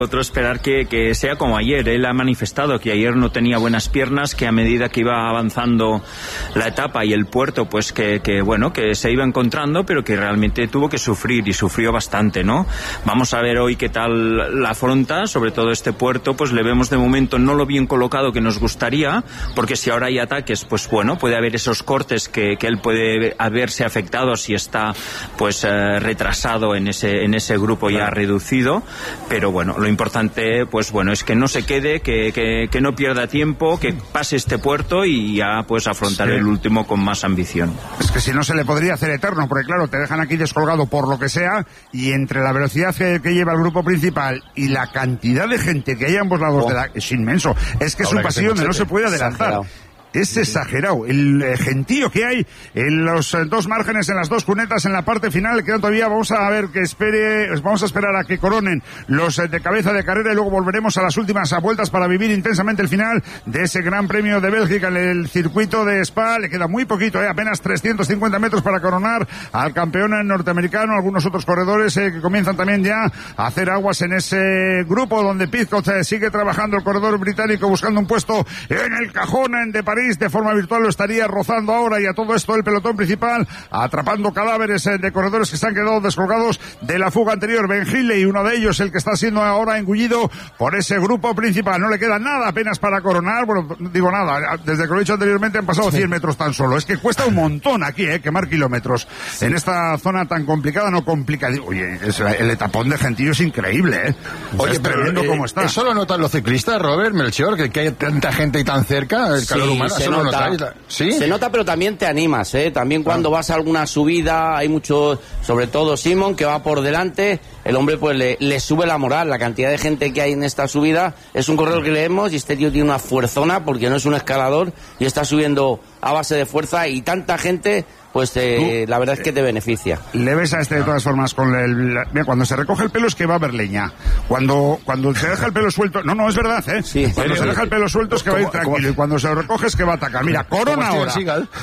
Otro esperar que sea como ayer. Él ha manifestado que ayer no tenía buenas piernas, que a medida que iba avanzando la etapa y el puerto, pues que se iba encontrando, pero que realmente tuvo que sufrir y sufrió bastante, ¿no? Vamos a ver hoy qué tal la afronta, sobre todo este puerto, pues le vemos de momento no lo bien colocado que nos gustaría, porque si ahora hay ataques, pues bueno, puede haber esos cortes que él puede haberse afectado si está pues retrasado en ese grupo ya reducido, pero bueno, lo importante, pues bueno, es que no se quede, que no pierda tiempo, que pase este puerto y ya pues afrontar el último con más ambición. Es que si no se le podría hacer eterno, porque claro, te dejan aquí descolgado por lo que sea, y entre la velocidad que lleva el grupo principal y la cantidad de gente que hay a ambos lados es inmenso. Es que es un pasillo donde no se puede adelantar. Exagerado. Es exagerado el gentío que hay en los dos márgenes, en las dos cunetas, en la parte final. Quedan todavía, vamos a esperar a que coronen los de cabeza de carrera y luego volveremos a las últimas vueltas para vivir intensamente el final de ese Gran Premio de Bélgica en el circuito de Spa. Le queda muy poquito, apenas 350 metros para coronar al campeón norteamericano. Algunos otros corredores que comienzan también ya a hacer aguas en ese grupo donde Pidcock sigue trabajando, el corredor británico, buscando un puesto en el cajón de París. De forma virtual lo estaría rozando ahora, y a todo esto el pelotón principal atrapando cadáveres de corredores que se han quedado descolgados de la fuga anterior. Ben Hilley, uno de ellos, el que está siendo ahora engullido por ese grupo principal. No le queda nada apenas para coronar. Bueno, digo nada, desde que lo he dicho anteriormente han pasado 100 metros tan solo. Es que cuesta un montón aquí, quemar kilómetros en esta zona tan complicada, no complicada. Oye, el etapón de gentío es increíble, Oye, es tremendo cómo está. ¿Eso lo notan los ciclistas, Robert, Melchior, que hay tanta gente y tan cerca? El calor humano. Se nota. ¿Sí? Se nota, pero también te animas, También cuando vas a alguna subida, hay muchos, sobre todo Simon, que va por delante, el hombre pues le sube la moral. La cantidad de gente que hay en esta subida, es un corredor que leemos, y este tío tiene una fuerzona, porque no es un escalador, y está subiendo a base de fuerza, y tanta gente, pues la verdad es que te beneficia. Le ves a este de todas formas con mira, cuando se recoge el pelo es que va a haber leña. Cuando se deja el pelo suelto, no es verdad, Sí, cuando se deja el pelo suelto es que va a ir tranquilo, y cuando se lo recoge es que va a atacar. Mira, corona ahora.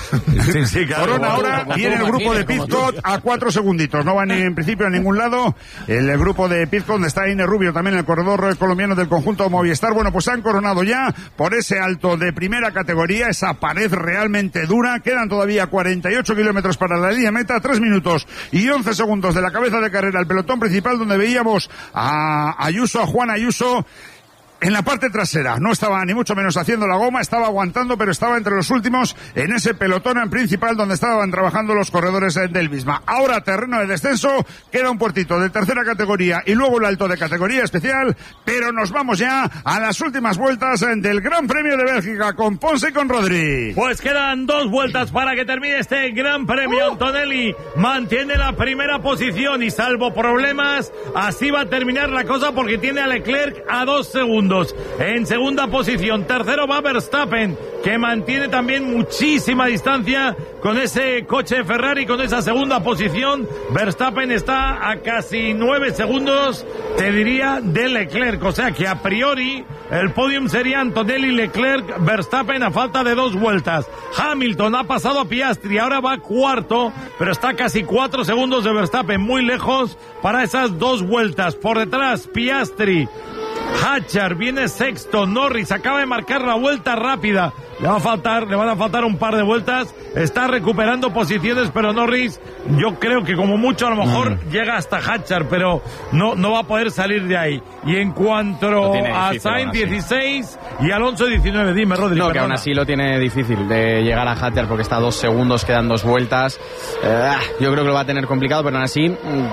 Corona ahora, viene el grupo de Pidcock a 4 segunditos. No van en principio a ningún lado. El grupo de Pidcock, donde está Ine Rubio, también el corredor colombiano del conjunto Movistar. Bueno, pues han coronado ya por ese alto de primera categoría, esa pared realmente dura. Quedan todavía 48 kilómetros para la línea meta, 3 minutos y 11 segundos de la cabeza de carrera, el pelotón principal, donde veíamos a Juan Ayuso en la parte trasera. No estaba ni mucho menos haciendo la goma, estaba aguantando, pero estaba entre los últimos en ese pelotón en principal donde estaban trabajando los corredores del Visma. Ahora terreno de descenso, queda un puertito de tercera categoría y luego el alto de categoría especial, pero nos vamos ya a las últimas vueltas del Gran Premio de Bélgica con Ponce y con Rodri. Pues quedan 2 vueltas para que termine este Gran Premio. Antonelli mantiene la primera posición y, salvo problemas, así va a terminar la cosa, porque tiene a Leclerc a 2 segundos. En segunda posición, tercero va Verstappen, que mantiene también muchísima distancia con ese coche Ferrari, con esa segunda posición. Verstappen está a casi 9 segundos, te diría, de Leclerc. O sea que a priori el podium sería Antonelli, Leclerc, Verstappen a falta de 2 vueltas. Hamilton ha pasado a Piastri, ahora va cuarto, pero está a casi 4 segundos de Verstappen, muy lejos para esas 2 vueltas. Por detrás, Piastri, Hatcher viene sexto, Norris acaba de marcar la vuelta rápida, le van a faltar un par de vueltas, está recuperando posiciones, pero Norris, yo creo que como mucho a lo mejor llega hasta Hatcher, pero no va a poder salir de ahí. Y en cuanto a Sainz 16 y Alonso 19, dime, Rodri. No, que aún así lo tiene difícil de llegar a Hatcher, porque está a 2 segundos, quedan 2 vueltas. Yo creo que lo va a tener complicado, pero aún así,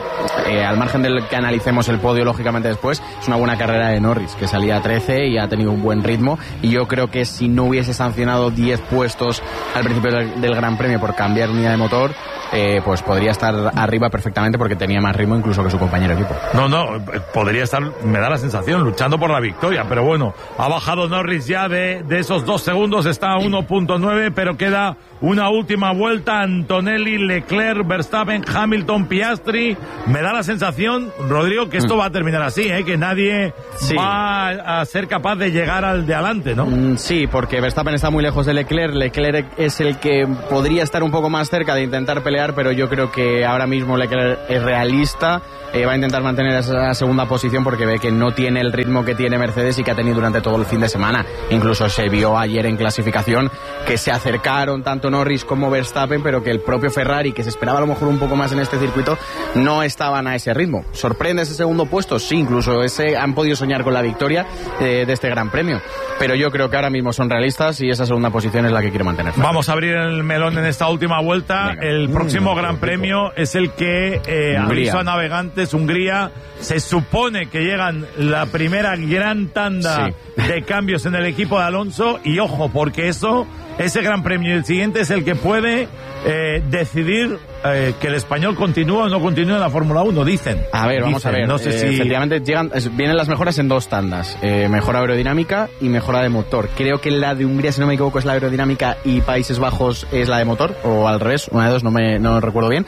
al margen del que analicemos el podio lógicamente después, es una buena carrera de Norris, que salía a 13 y ha tenido un buen ritmo, y yo creo que si no hubiese sancionado 10 puestos al principio del Gran Premio por cambiar unidad de motor, pues podría estar arriba perfectamente, porque tenía más ritmo incluso que su compañero de equipo. Podría estar, me da la sensación, luchando por la victoria, pero bueno, ha bajado Norris ya de esos 2 segundos, está a 1.9, pero queda una última vuelta. Antonelli, Leclerc, Verstappen, Hamilton, Piastri. Me da la sensación, Rodrigo, que esto va a terminar así, que nadie va a ser capaz de llegar al de adelante, ¿no? Sí, porque Verstappen está muy lejos de Leclerc. Leclerc es el que podría estar un poco más cerca de intentar pelear, pero yo creo que ahora mismo Leclerc es realista. va a intentar mantener esa segunda posición porque ve que no tiene el ritmo que tiene Mercedes y que ha tenido durante todo el fin de semana. Incluso se vio ayer en clasificación que se acercaron tanto Norris como Verstappen, pero que el propio Ferrari, que se esperaba a lo mejor un poco más en este circuito, no estaban a ese ritmo. ¿Sorprende ese segundo puesto? Sí, incluso han podido soñar con la victoria de este Gran Premio, pero yo creo que ahora mismo son realistas y esa segunda posición es la que quiero mantener. Vamos a abrir el melón en esta última vuelta. Venga. El próximo Gran Premio es el que aviso a navegantes, Hungría. Se supone que llegan la primera gran tanda de cambios en el equipo de Alonso, y ojo, porque ese Gran Premio y el siguiente es el que puede decidir que el español continúa o no continúa en la Fórmula 1, dicen. A ver, vamos a ver. No sé si... Efectivamente, vienen las mejoras en 2 tandas. Mejora aerodinámica y mejora de motor. Creo que la de Hungría, si no me equivoco, es la aerodinámica y Países Bajos es la de motor, o al revés, una de dos, no recuerdo bien.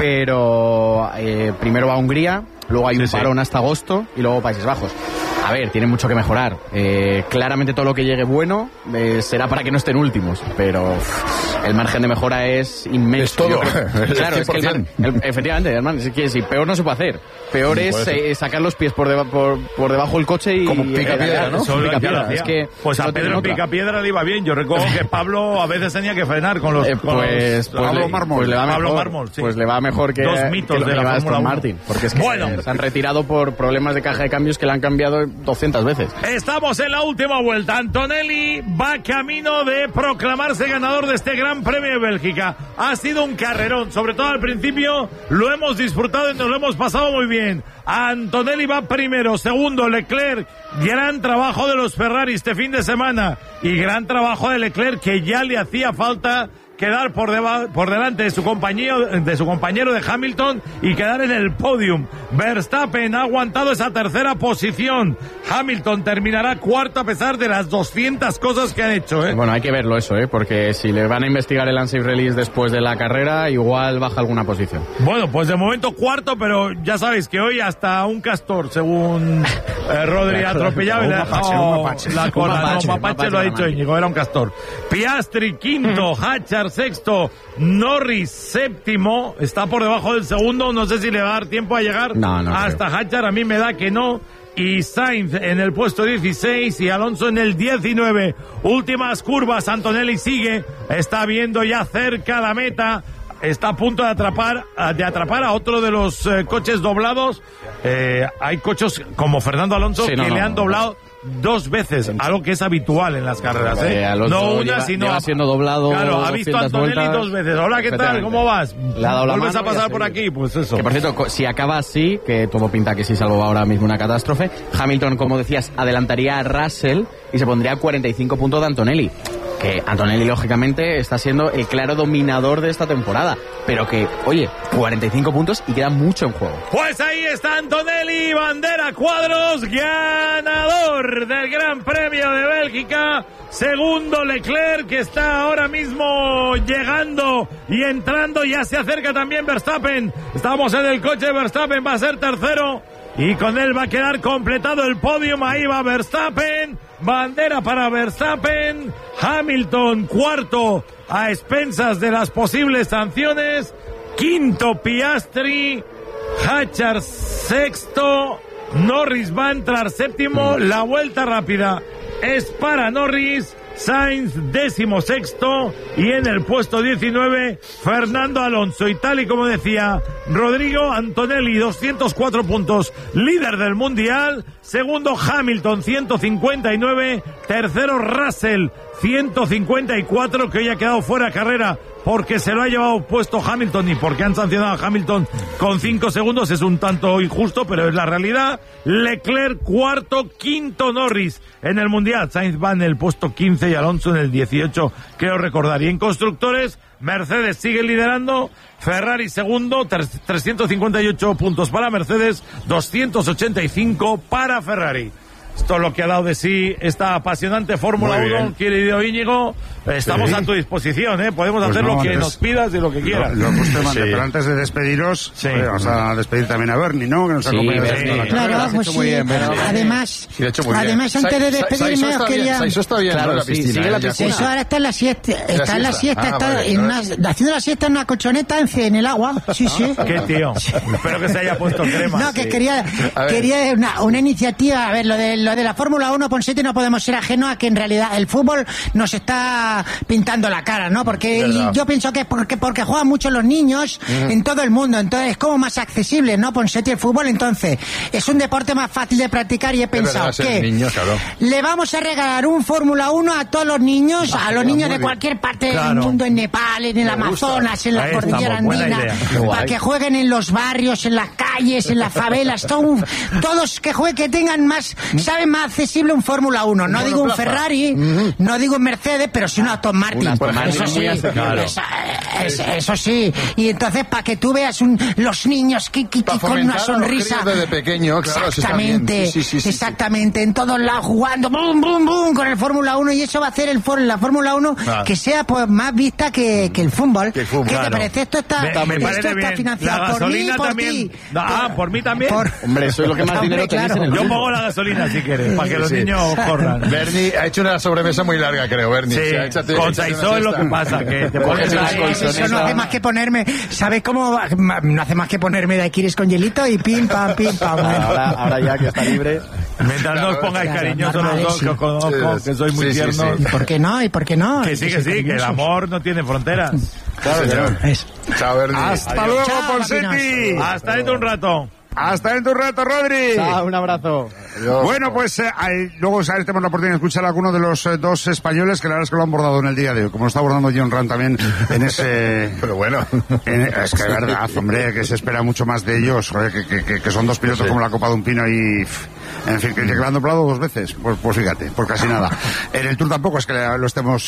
Pero primero va Hungría, luego hay un parón hasta agosto y luego Países Bajos. A ver, tiene mucho que mejorar. Claramente todo lo que llegue bueno será para que no estén últimos, pero el margen de mejora es inmenso. Es todo. Claro, es que efectivamente, hermano, es que si peor no se puede hacer. Peor es sacar los pies por debajo del coche y... Como Picapiedra, ¿no? Picapiedra. Es que pues a Pedro Picapiedra le iba bien. Yo recuerdo que Pablo a veces tenía que frenar con los... Pablo Mármol. Pues le va mejor, Mármol, sí. Pues le va mejor que... Dos mitos que de la Fórmula 1. Martin, porque es que se han retirado por problemas de caja de cambios que le han cambiado 200 veces. Estamos en la última vuelta. Antonelli va camino de proclamarse ganador de este Gran Premio de Bélgica. Ha sido un carrerón, sobre todo al principio lo hemos disfrutado y nos lo hemos pasado muy bien. Antonelli va primero, segundo Leclerc. Gran trabajo de los Ferrari este fin de semana y gran trabajo de Leclerc, que ya le hacía falta quedar por delante de su compañero de Hamilton y quedar en el podium. Verstappen ha aguantado esa tercera posición. Hamilton terminará cuarto a pesar de las 200 cosas que han hecho. Bueno, hay que verlo eso, porque si le van a investigar el unsafe release después de la carrera, igual baja alguna posición. Bueno, pues de momento cuarto, pero ya sabéis que hoy hasta un castor, según Rodri, atropellado y le ha dejado la cola. No, mapache lo ha dicho Íñigo, era un castor. Piastri quinto, Hachar sexto, Norris séptimo, está por debajo del segundo, no sé si le va a dar tiempo a llegar hasta Hachar, a mí me da que no. Y Sainz en el puesto 16 y Alonso en el 19. Últimas curvas, Antonelli sigue, está viendo ya cerca la meta, está a punto de atrapar a otro de los coches doblados. Hay coches como Fernando Alonso que le han doblado 2 veces, algo que es habitual en las carreras, no una, sino... Lleva siendo doblado. Claro, ha visto a Antonelli vueltas, 2 veces. Hola, ¿qué tal? ¿Cómo vas? Le ha dado la ¿Vuelves a pasar por aquí? Pues eso. Que por cierto, si acaba así, que todo pinta que sí, salvo ahora mismo una catástrofe, Hamilton, como decías, adelantaría a Russell y se pondría a 45 puntos de Antonelli. Que Antonelli, lógicamente, está siendo el claro dominador de esta temporada. Pero que, oye, 45 puntos y queda mucho en juego. Pues ahí está Antonelli, bandera cuadros, ganador del Gran Premio de Bélgica. Segundo Leclerc, que está ahora mismo llegando y entrando. Ya se acerca también Verstappen. Estamos en el coche de Verstappen, va a ser tercero. Y con él va a quedar completado el podium. Ahí va Verstappen. Bandera para Verstappen. Hamilton cuarto a expensas de las posibles sanciones. Quinto Piastri. Hachar sexto. Norris va a entrar séptimo. La vuelta rápida es para Norris. Sainz 16º y en el puesto 19 Fernando Alonso. Y tal y como decía Rodrigo, Antonelli 204 puntos, líder del mundial. Segundo Hamilton 159, tercero Russell 154, que hoy ha quedado fuera de carrera porque se lo ha llevado puesto Hamilton y porque han sancionado a Hamilton con 5 segundos. Es un tanto injusto, pero es la realidad. Leclerc cuarto, quinto Norris en el mundial. Sainz va en el puesto 15 y Alonso en el 18, creo recordar. Y en constructores, Mercedes sigue liderando, Ferrari segundo, 358 puntos para Mercedes, 285 para Ferrari. Esto es lo que ha dado de sí esta apasionante Fórmula 1, querido Íñigo. Estamos a tu disposición, ¿eh? Podemos hacer lo que nos pidas y lo que quieras. Pero antes de despediros, vamos a despedir también a Bernie, ¿no? Que nos ha acompañado. Claro, pues sí. Además, antes de despedirme os quería... Eso está bien, claro, ¿no? La piscina. Eso ahora está en la siesta. Está en la siesta, haciendo la siesta en una colchoneta en el agua. Sí. ¿Qué tío? Espero que se haya puesto crema. No, que quería una iniciativa. A ver, lo de la Fórmula 1, Ponseti, no podemos ser ajenos a que en realidad el fútbol nos está pintando la cara, ¿no? Porque yo pienso que es porque juegan mucho los niños en todo el mundo, entonces es como más accesible, ¿no? Ponseti, el fútbol, entonces es un deporte más fácil de practicar y he pensado que le vamos a regalar un Fórmula 1 a todos los niños, a los niños de cualquier parte del mundo, en Nepal, en el Amazonas, en la cordillera andina, para que jueguen en los barrios, en las calles, en las favelas, todos que tengan saben más accesible un Fórmula 1. No digo un Ferrari, no digo un Mercedes, pero sí un Aston Martin. Eso sí. Y entonces, para que tú veas los niños con una sonrisa. Desde pequeño, claro. Exactamente. En todos lados jugando, boom, boom, boom, con el Fórmula 1. Y eso va a hacer la Fórmula 1 que sea pues más vista que el fútbol. ¿Qué te parece? Esto está financiado la gasolina por también. ti. ¿Por mí también? Hombre, eso es lo que más dinero tenéis en el mundo. Yo pongo la gasolina si quieres, para que los niños corran. Bernie ha hecho una sobremesa muy larga, creo, Bernie. Sí, con Saizó es lo que pasa, que te pones eso no hace más que ponerme, ¿sabes cómo? No hace más que ponerme daiquiris con hielito y pim, pam. Ahora ya que está libre. Mientras no os pongáis cariñosos los dos, que os conozco, que sois muy tiernos. ¿Y por qué no? Que sí, que el amor no tiene fronteras. Claro, señor. Chao, Bernie. Hasta luego, Ponseti. Hasta dentro un rato. Hasta dentro un rato, Rodri. Un abrazo. Bueno, pues luego tenemos la oportunidad de escuchar a alguno de los dos españoles que la verdad es que lo han abordado en el día de hoy, como lo está abordando John Ram también en ese... Pero bueno. Es que es verdad, hombre, que se espera mucho más de ellos, joder, que son dos pilotos como la Copa de un Pino y... En fin, que lo han doblado 2 veces, pues fíjate, por casi nada. En el Tour tampoco es que lo estemos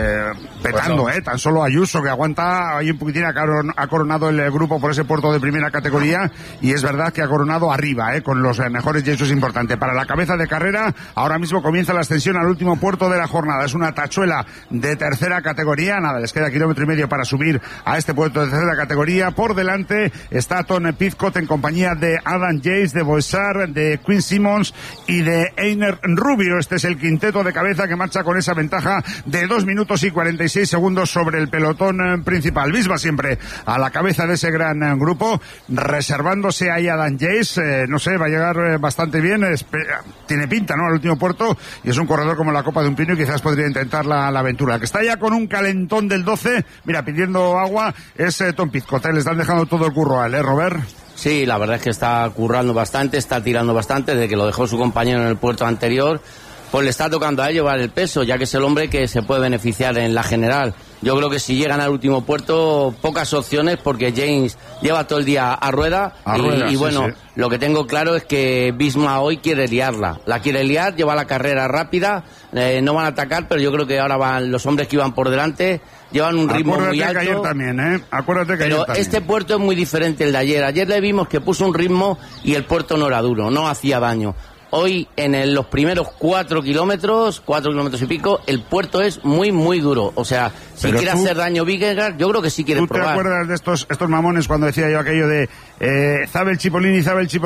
petando, tan solo Ayuso, que aguanta ahí un poquitín, ha coronado el grupo por ese puerto de primera categoría, y es verdad que ha coronado arriba, con los mejores, y eso es importante. Para la cabeza de carrera, ahora mismo comienza la ascensión al último puerto de la jornada. Es una tachuela de tercera categoría, nada, les queda 1,5 kilómetros para subir a este puerto de tercera categoría. Por delante está Tom Pidcock en compañía de Adam Yates, de Boesar, de Quinn Simmons y de Einer Rubio. Este es el quinteto de cabeza que marcha con esa ventaja de 2 minutos y 46 segundos sobre el pelotón principal. Visma siempre a la cabeza de ese gran grupo, reservándose ahí a Dan Yates. No sé, va a llegar bastante bien, tiene pinta, ¿no?, al último puerto, y es un corredor como la Copa de un Pino y quizás podría intentar la aventura. El que está ya con un calentón del 12, mira, pidiendo agua, es Tom Pidcock. Le están dejando todo el curro a él, Robert. Sí, la verdad es que está currando bastante, está tirando bastante, desde que lo dejó su compañero en el puerto anterior, pues le está tocando a él llevar el peso, ya que es el hombre que se puede beneficiar en la general. Yo creo que si llegan al último puerto, pocas opciones, porque James lleva todo el día a rueda, y bueno, sí. Lo que tengo claro es que Visma hoy quiere liarla. La quiere liar, lleva la carrera rápida, no van a atacar, pero yo creo que ahora van los hombres que iban por delante, llevan un ritmo muy alto. Que ayer también, Acuérdate que pero ayer también. Este puerto es muy diferente al de ayer. Ayer le vimos que puso un ritmo y el puerto no era duro, no hacía daño. Hoy, en los primeros 4 kilómetros y pico, el puerto es muy, muy duro. O sea, si quiere hacer daño Vingegaard, yo creo que sí quiere probar. ¿Tú te acuerdas de estos mamones cuando decía yo aquello de Zabel Cipollini,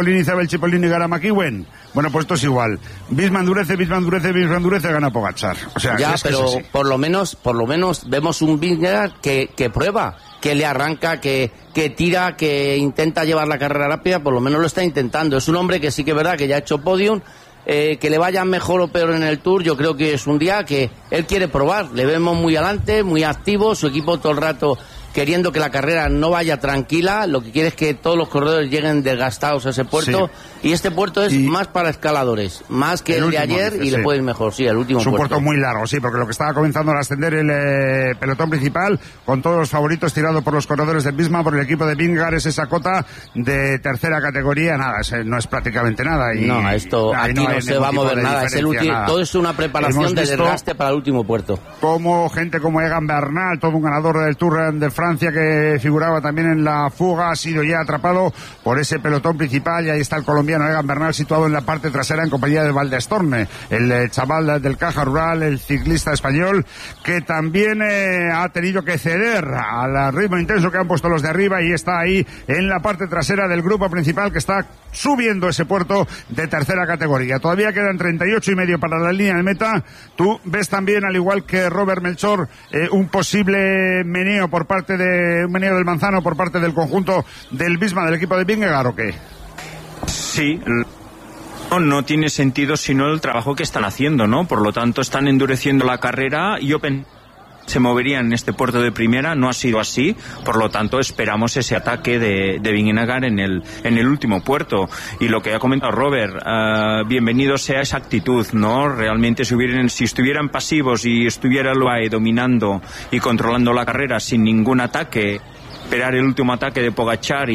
gana McEwen? Bueno, pues esto es igual. Visma endurece, gana Pogačar. O sea, ya, pero sí. por lo menos vemos un Vingegaard que prueba, que le arranca, que tira, que intenta llevar la carrera rápida, por lo menos lo está intentando. Es un hombre que sí que es verdad que ya ha hecho podium, que le vaya mejor o peor en el Tour, yo creo que es un día que él quiere probar. Le vemos muy adelante, muy activo, su equipo todo el rato queriendo que la carrera no vaya tranquila, lo que quiere es que todos los corredores lleguen desgastados a ese puerto, sí. Y este puerto es más para escaladores, más que el de ayer, dice, y le puede ir mejor, sí, el último puerto. Es un puerto muy largo, sí, porque lo que estaba comenzando a ascender el pelotón principal, con todos los favoritos tirados por los corredores de Visma, por el equipo de Vingegaard, es esa cota de tercera categoría, nada, no es prácticamente nada. Y no, esto aquí no se va a mover nada, es el último, todo es una preparación de desgaste para el último puerto. Como gente como Egan Bernal, todo un ganador del Tour de Francia, Francia, que figuraba también en la fuga, ha sido ya atrapado por ese pelotón principal, y ahí está el colombiano Egan Bernal situado en la parte trasera en compañía de Valdestorne, el chaval del Caja Rural, el ciclista español, que también ha tenido que ceder al ritmo intenso que han puesto los de arriba, y está ahí en la parte trasera del grupo principal, que está subiendo ese puerto de tercera categoría. Todavía quedan 38,5 para la línea de meta. Tú ves también, al igual que Robert Melchor, un posible meneo del Manzano por parte del conjunto del Visma, del equipo de Vingegaard, ¿o qué? Sí. No tiene sentido sino el trabajo que están haciendo, ¿no? Por lo tanto, están endureciendo la carrera. Se moverían en este puerto de primera, no ha sido así, por lo tanto esperamos ese ataque de Vingegaard en el último puerto. Y lo que ha comentado Robert, bienvenido sea esa actitud, ¿no? Realmente si estuvieran pasivos y estuviera Loae dominando y controlando la carrera sin ningún ataque, esperar el último ataque de Pogačar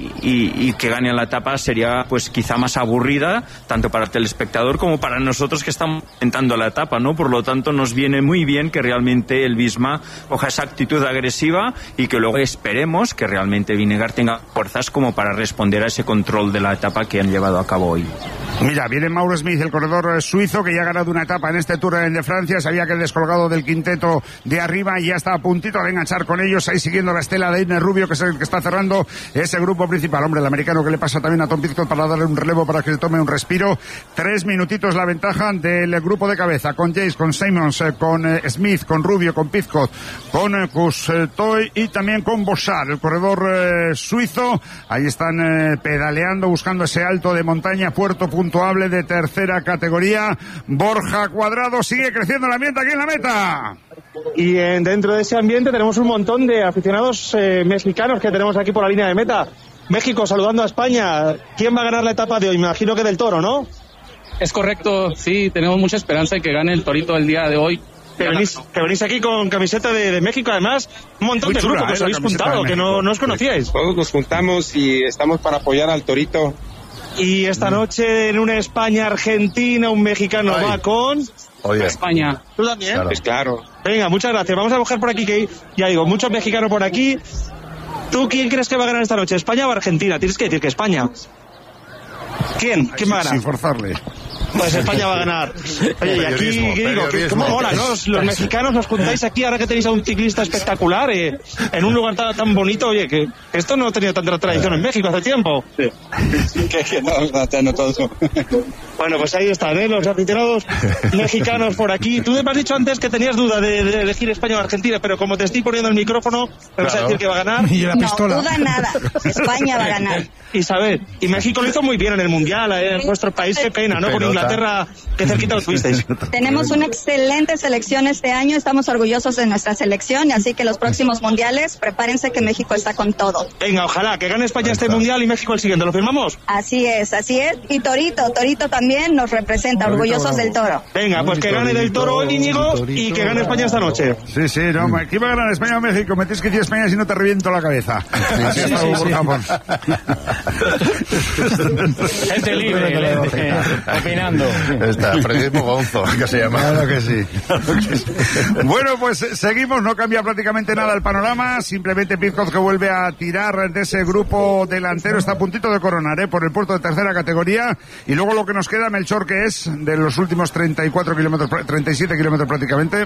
y que gane la etapa sería pues quizá más aburrida, tanto para el telespectador como para nosotros que estamos intentando la etapa, ¿no? Por lo tanto, nos viene muy bien que realmente el Visma coja esa actitud agresiva y que luego esperemos que realmente Vingegaard tenga fuerzas como para responder a ese control de la etapa que han llevado a cabo hoy. Mira, viene Mauro Smith, el corredor suizo, que ya ha ganado una etapa en este Tour de Francia. Sabía que el descolgado del quinteto de arriba y ya está a puntito de enganchar con ellos, ahí siguiendo la estela de Iner Rubio, que es el que está cerrando ese grupo principal. Hombre, el americano, que le pasa también a Tom Pidcock para darle un relevo para que tome un respiro. 3 minutitos la ventaja del grupo de cabeza, con Yates, con Simons, con Smith, con Rubio, con Pidcock, con Cousteau y también con Bossard, el corredor suizo. Ahí están pedaleando, buscando ese alto de montaña, puerto puntuable de tercera categoría. Borja Cuadrado, sigue creciendo el ambiente aquí en la meta. Y dentro de ese ambiente tenemos un montón de aficionados mexicanos que tenemos aquí por la línea de meta. México saludando a España. ¿Quién va a ganar la etapa de hoy? Me imagino que Del Toro, ¿no? Es correcto, sí, tenemos mucha esperanza de que gane el Torito el día de hoy. Que venís aquí con camiseta de México, además, un montón de grupos que os habéis juntado, que no os conocíais. Todos nos juntamos y estamos para apoyar al Torito. Y esta noche en una España-Argentina, un mexicano va con... España. ¿Tú también? Claro. Pues claro. Venga, muchas gracias. Vamos a buscar por aquí, que ya digo, muchos mexicanos por aquí. ¿Tú quién crees que va a ganar esta noche? ¿España o Argentina? Tienes que decir que España. ¿Quién va a ganar? Sin forzarle. Pues España va a ganar. Oye, y aquí, ¿qué digo? ¿Cómo mola, no? Los mexicanos os juntáis aquí ahora que tenéis a un ciclista espectacular en un lugar tan bonito. Oye, que esto no ha tenido tanta tradición en México hace tiempo. Sí. Que no todo. Bueno, pues ahí están, los aficionados mexicanos por aquí. Tú me has dicho antes que tenías duda de elegir España o Argentina, pero como te estoy poniendo el micrófono, me vas a decir que va a ganar. Y la pistola. No, duda nada. España va a ganar. Isabel, y México lo hizo muy bien en el Mundial, en vuestro país, qué pena, ¿no? Por Inglaterra, qué cerquita lo tuvisteis. Tenemos una excelente selección este año, estamos orgullosos de nuestra selección, así que los próximos mundiales, prepárense que México está con todo. Venga, ojalá que gane España este Mundial y México el siguiente, ¿lo firmamos? Así es, y Torito también nos representa, orgullosos del Toro. Venga, pues que gane del Toro hoy, Íñigo, y que gane España esta noche. Sí, no, ¿quién va a ganar, España o México? Me tienes que decir España si no te reviento la cabeza. Así Gente libre, opinando. Está, periodismo gonzo, que se llama. Claro que sí. Bueno, pues seguimos, no cambia prácticamente nada el panorama, simplemente Pidcock, que vuelve a tirar de ese grupo delantero, está a puntito de coronar, por el puerto de tercera categoría, y luego lo que nos queda, Melchor, que es de los últimos 34 kilómetros, 37 kilómetros prácticamente.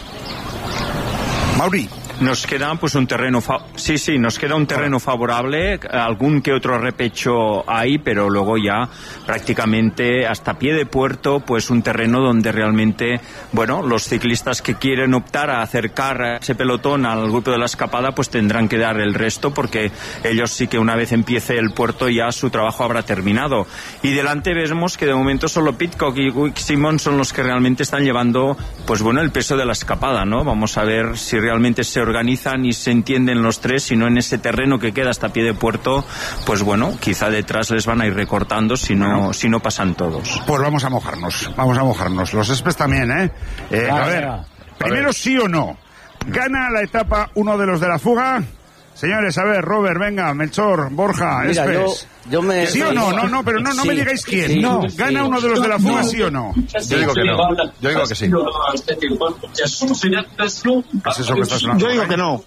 Mauri. Nos queda pues un terreno nos queda un terreno favorable, algún que otro repecho hay, pero luego ya prácticamente hasta pie de puerto, pues un terreno donde realmente, bueno, los ciclistas que quieren optar a acercar a ese pelotón al grupo de la escapada, pues tendrán que dar el resto, porque ellos sí que una vez empiece el puerto ya su trabajo habrá terminado. Y delante vemos que de momento solo Pidcock y Simon son los que realmente están llevando, pues bueno, el peso de la escapada, ¿no? Vamos a ver si realmente se organizan y se entienden los tres, si no en ese terreno que queda hasta pie de puerto, pues bueno, quizá detrás les van a ir recortando si no pasan todos. Pues vamos a mojarnos. Los espes también, A ver, primero sí o no. ¿Gana la etapa uno de los de la fuga? Señores, a ver, Robert, venga, Melchor, Borja, mira, yo me... ¿Sí o no? No, pero no me digáis quién. Sí, no. ¿Gana uno de los de la fuga, sí o no? Yo digo que no. Yo digo que sí. ¿Qué es eso que está sonando? Yo digo que no.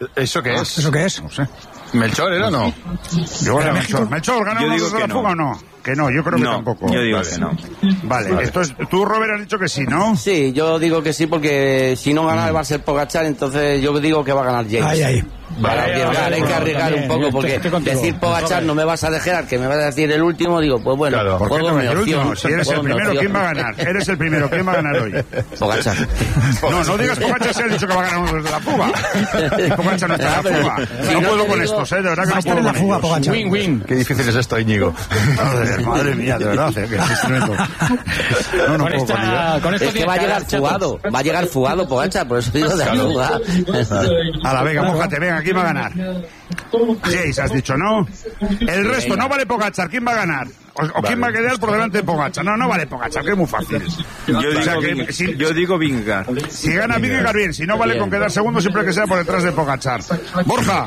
¿Eso qué es? ¿Eso qué es? No sé. ¿Melchor era o no? Yo era Melchor. ¿Melchor ganamos de la fuga o no? Que no, yo creo que tampoco. Yo digo que no. Vale, entonces tú, Robert, has dicho que sí, ¿no? Sí, yo digo que sí porque si no gana va a ser Pogačar, entonces yo digo que va a ganar James. Ahí. Para arriesgar, hay que arriesgar un poco porque decir Pogačar no me vas a dejar, que me vas a decir el último, digo, pues bueno, ¿por qué no el último? Si eres el primero, ¿quién va a ganar? Eres el primero, ¿quién va a ganar hoy? Pogačar. No digas Pogačar, se ha dicho que va a ganar uno desde la fuga. Pogačar no está en la fuga. No puedo con estos, de verdad que no puedo con ellos. Win-win. Qué difícil es esto, Íñigo. Madre mía, de verdad, que es tremendo. No puedo con ellos. Es que va a llegar fugado Pogačar, por eso digo de la fuga. A la venga, mójate, venga, ¿quién va a ganar? Jace, has dicho, ¿no? El resto, no vale Pogačar, ¿quién va a ganar? ¿O quién va a quedar por delante de Pogačar? No vale Pogačar, que es muy fácil. Yo digo Vingegaard. Si gana Vingegaard, bien. Si no, vale con quedar segundo siempre que sea por detrás de Pogačar. Borja.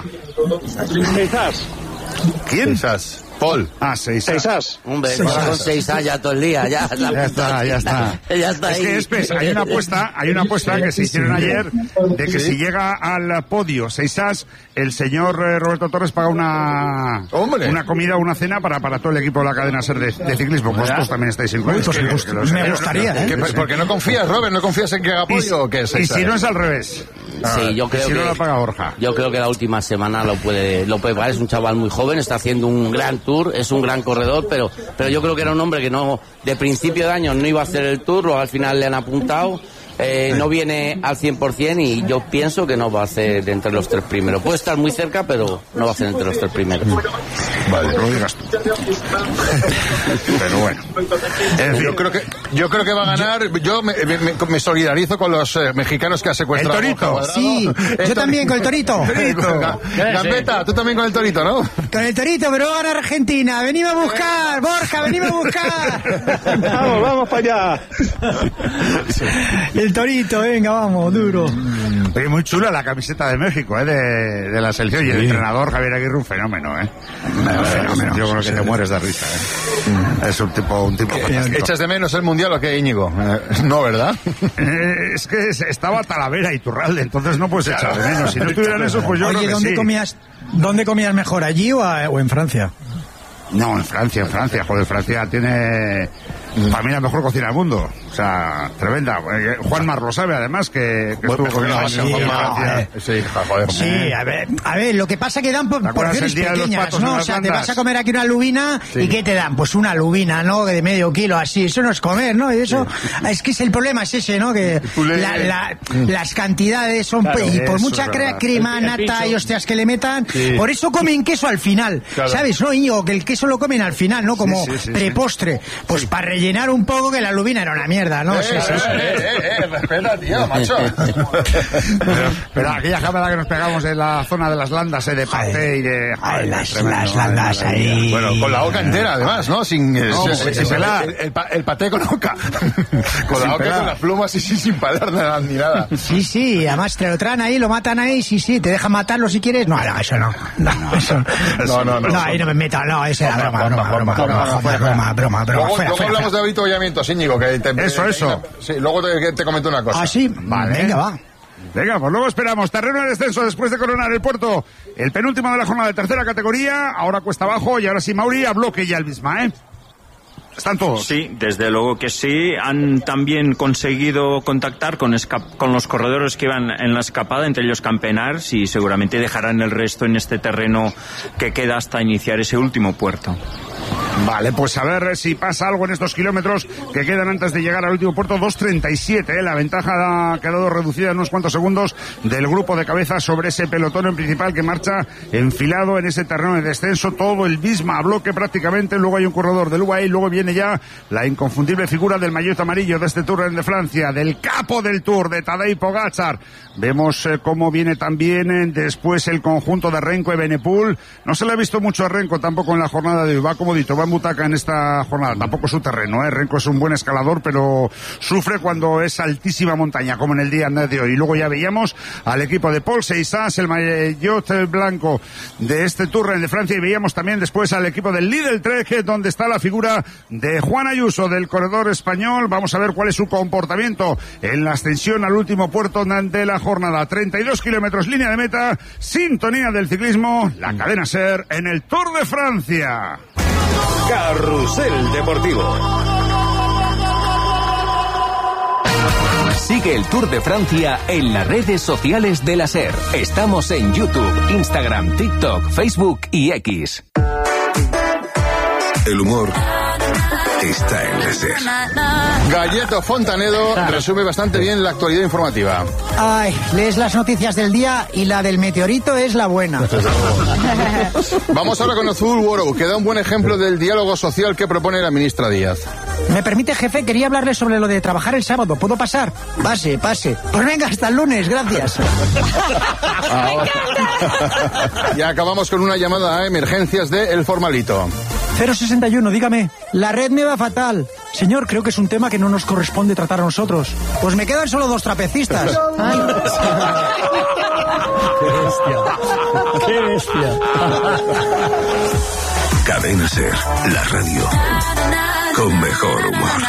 ¿Quién? Quizás. Paul. 6 Hombre, con 6 ya todo el día, ya está. Ya está es que hay una apuesta que se hicieron ayer de que si llega al podio 6 as, el señor Roberto Torres paga una comida o una cena para todo el equipo de la cadena SER de ciclismo. Vosotros también estáis incluidos. Me gustaría, ¿Porque no confías, Robert? ¿No confías en que haga podio o qué es? Y si no es al revés. Sí, yo creo si que no lo paga Borja. Yo creo que la última semana lo puede pagar. Es un chaval muy joven, está haciendo un gran Tour, es un gran corredor, pero yo creo que era un hombre que no, de principio de año no iba a hacer el Tour, luego al final le han apuntado. No viene al 100% y yo pienso que no va a hacer entre los 3 primeros. Puede estar muy cerca, pero no va a hacer entre los 3 primeros. Vale, lo digas tú. Pero bueno. Yo creo que va a ganar. Yo me solidarizo con los mexicanos que ha secuestrado. El Torito. Sí, yo también con el Torito. Gambetta, tú también con el Torito, ¿no? Con el Torito, pero va a ganar Argentina. Venimos a buscar, Borja, venimos a buscar. Vamos para allá. El Torito, venga, vamos, duro. Oye, muy chula la camiseta de México, de la selección. Y el entrenador Javier Aguirre, un fenómeno, Yo creo que te mueres de risa, Es un tipo fantástico. ¿Echas de menos el Mundial o qué, Íñigo? No, ¿verdad? Es que estaba Talavera y Turralde, entonces no puedes echar de menos. Si no tuvieran eso, pues yo creo que ¿dónde comías mejor, allí o en Francia? No, en Francia. Joder, Francia tiene... Para mí la mejor cocina del mundo. O sea, tremenda. Juan Mar lo sabe, además, que estuvo comiendo en Francia. Sí, a ver, lo que pasa que dan porciones pequeñas, ¿no? O sea, te vas a comer aquí una lubina y ¿qué te dan? Pues una lubina, ¿no? De medio kilo, así. Eso no es comer, ¿no? Y eso, es que el problema es ese, ¿no? Que las cantidades son... Claro, y por mucha crema, nata y hostias que le metan, por eso comen queso al final, ¿sabes? No, Íñigo, que el queso lo comen al final, ¿no? Como prepostre. Pues para rellenar un poco, que la lubina era una mierda, ¿no? Respeta, tío, macho. Pero aquella cámara que nos pegamos en la zona de las landas, de paté y de... las landas ahí. Bueno, con la oca entera, además, ¿no? Sin pelar. El paté con oca. Con la oca, con las plumas y sin pelar ni nada. Sí, además te lo traen ahí, lo matan ahí, te dejan matarlo si quieres. No, eso no. No, ahí no me meto, no, esa era broma. Luego hablamos de avituallamientos, Íñigo, que Eso. Sí, luego te comento una cosa. Ah, sí, vale. Venga, va. Venga, pues luego esperamos. Terreno de descenso después de coronar el Puerto. El penúltimo de la jornada de tercera categoría. Ahora cuesta abajo y ahora sí, Mauri, a bloque ya el misma, ¿Están todos? Sí, desde luego que sí. Han también conseguido contactar con los corredores que iban en la escapada, entre ellos Campenars, y seguramente dejarán el resto en este terreno que queda hasta iniciar ese último puerto. Vale, pues a ver si pasa algo en estos kilómetros que quedan antes de llegar al último puerto. 2.37, La ventaja ha quedado reducida en unos cuantos segundos del grupo de cabeza sobre ese pelotón en principal que marcha enfilado en ese terreno de descenso. Todo el Visma a bloque prácticamente. Luego hay un corredor del UAE y luego viene ya la inconfundible figura del maillot amarillo de este Tour de Francia, del capo del Tour, de Tadej Pogačar. Vemos cómo viene también después el conjunto de Renko y Benepul. No se le ha visto mucho a Renko tampoco en la jornada de hoy. Va como dicho Tito va en butaca en esta jornada. Tampoco su terreno, Renko es un buen escalador, pero sufre cuando es altísima montaña, como en el día de hoy. Y luego ya veíamos al equipo de Paul Seixas, el maillot blanco de este Tour de Francia, y veíamos también después al equipo del Lidl Trek, donde está la figura de Juan Ayuso, del corredor español. Vamos a ver cuál es su comportamiento en la ascensión al último puerto de la jornada. 32 kilómetros, línea de meta, sintonía del ciclismo, la cadena SER en el Tour de Francia. Carrusel Deportivo. Sigue el Tour de Francia en las redes sociales de la SER. Estamos en YouTube, Instagram, TikTok, Facebook y X. El humor está en la SER. Galleto Fontanedo resume bastante bien la actualidad informativa. Ay, lees las noticias del día y la del meteorito es la buena. Vamos ahora con Azul World, que da un buen ejemplo del diálogo social que propone la ministra Díaz. ¿Me permite, jefe? Quería hablarle sobre lo de trabajar el sábado. ¿Puedo pasar? Pase. Pues venga, hasta el lunes, gracias. Y acabamos con una llamada a emergencias de El Formalito. 061, dígame. La red me va fatal. Señor, creo que es un tema que no nos corresponde tratar a nosotros. Pues me quedan solo 2 trapecistas. Ay. ¡Qué bestia! Cadena SER, la radio con mejor humor.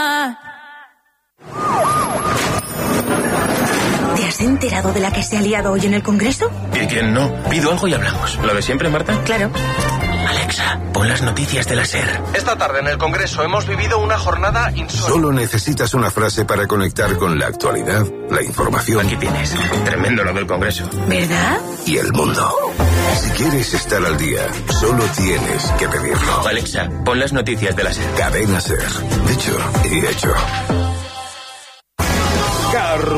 ¿Te has enterado de la que se ha liado hoy en el Congreso? ¿Y quién no? Pido algo y hablamos. ¿Lo de siempre, Marta? Claro. Alexa, pon las noticias de la SER. Esta tarde en el Congreso hemos vivido una jornada insólita. Solo necesitas una frase para conectar con la actualidad, la información. Aquí tienes. Tremendo lo del Congreso. ¿Verdad? Y el mundo. Si quieres estar al día, solo tienes que pedirlo. Alexa, pon las noticias de la SER. Cadena SER. Dicho y hecho.